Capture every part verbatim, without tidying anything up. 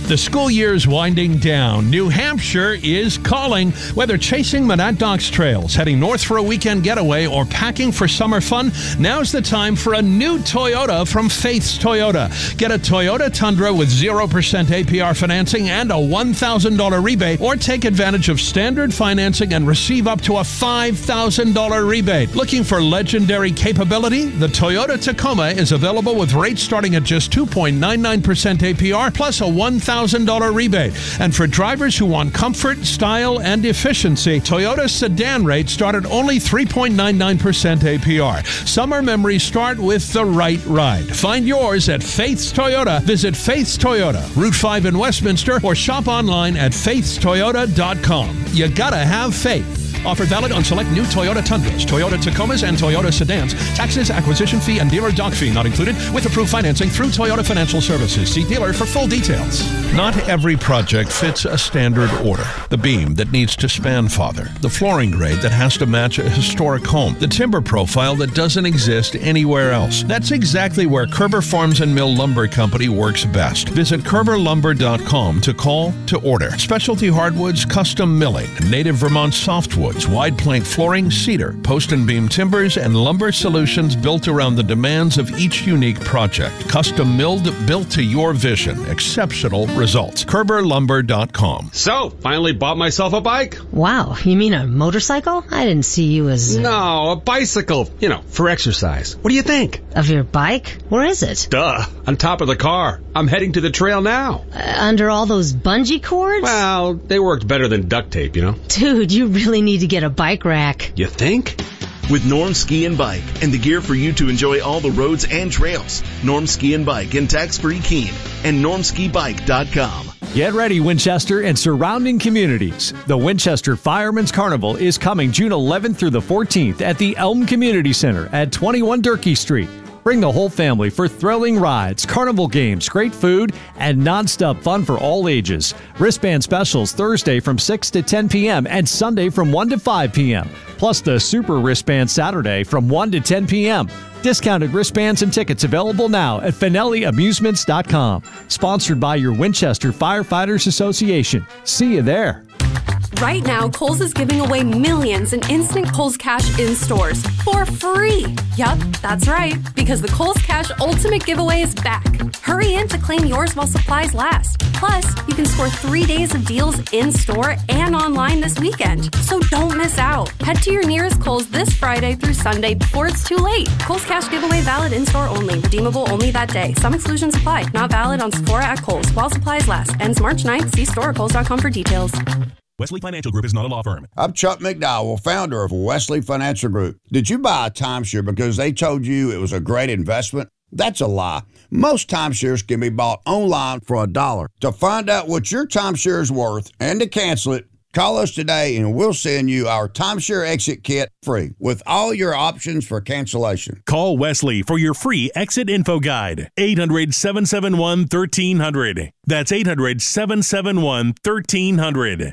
The school year's winding down. New Hampshire is calling. Whether chasing Monadnocks trails, heading north for a weekend getaway, or packing for summer fun, now's the time for a new Toyota from Faith's Toyota. Get a Toyota Tundra with zero percent A P R financing and a one thousand dollars rebate, or take advantage of standard financing and receive up to a five thousand dollars rebate. Looking for legendary capability? The Toyota Tacoma is available with rates starting at just two point nine nine percent A P R plus a one thousand dollars rebate. And for drivers who want comfort, style, and efficiency, Toyota sedan rates start at only three point nine nine percent A P R. Summer memories start with the right ride. Find yours at Faith's Toyota. Visit Faith's Toyota, Route five in Westminster, or shop online at faiths toyota dot com. You gotta have faith. Offer valid on select new Toyota Tundras, Toyota Tacomas, and Toyota sedans. Taxes, acquisition fee, and dealer dock fee not included, with approved financing through Toyota Financial Services. See dealer for full details. Not every project fits a standard order. The beam that needs to span father, the flooring grade that has to match a historic home, the timber profile that doesn't exist anywhere else. That's exactly where Kerber Farms and Mill Lumber Company works best. Visit kerber lumber dot com to call to order. Specialty hardwoods, custom milling, native Vermont softwood, wide plank flooring, cedar, post and beam timbers, and lumber solutions built around the demands of each unique project. Custom milled, built to your vision. Exceptional results. kerber lumber dot com. So, finally bought myself a bike. Wow, you mean a motorcycle? I didn't see you as... No, a bicycle. You know, for exercise. What do you think? Of your bike? Where is it? Duh, on top of the car. I'm heading to the trail now. Uh, under all those bungee cords? Well, they worked better than duct tape, you know? Dude, you really need to get a bike rack. You think? With Norm Ski and Bike and the gear for you to enjoy all the roads and trails. Norm Ski and Bike in tax-free Keene and norm ski bike dot com. Get ready, Winchester and surrounding communities. The Winchester Fireman's Carnival is coming June eleventh through the fourteenth at the Elm Community Center at twenty-one Durkee Street. Bring the whole family for thrilling rides, carnival games, great food, and nonstop fun for all ages. Wristband specials Thursday from six to ten p.m. and Sunday from one to five p.m. Plus the Super Wristband Saturday from one to ten p.m. Discounted wristbands and tickets available now at finelli amusements dot com. Sponsored by your Winchester Firefighters Association. See you there. Right now, Kohl's is giving away millions in instant Kohl's Cash in stores for free. Yup, that's right, because the Kohl's Cash Ultimate Giveaway is back. Hurry in to claim yours while supplies last. Plus, you can score three days of deals in store and online this weekend. So don't miss out. Head to your nearest Kohl's this Friday through Sunday before it's too late. Kohl's Cash Giveaway valid in store only. Redeemable only that day. Some exclusions apply. Not valid on Sephora at Kohl's while supplies last. Ends March ninth. See store at kohls dot com for details. Wesley Financial Group is not a law firm. I'm Chuck McDowell, founder of Wesley Financial Group. Did you buy a timeshare because they told you it was a great investment? That's a lie. Most timeshares can be bought online for a dollar. To find out what your timeshare is worth and to cancel it, call us today and we'll send you our timeshare exit kit free with all your options for cancellation. Call Wesley for your free exit info guide. eight hundred, seven seven one, one three zero zero. That's eight hundred, seven seven one, one three zero zero.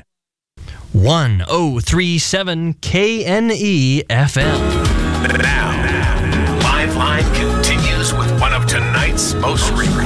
one oh three seven K N E F M. Now, Lifeline continues with one of tonight's most requested.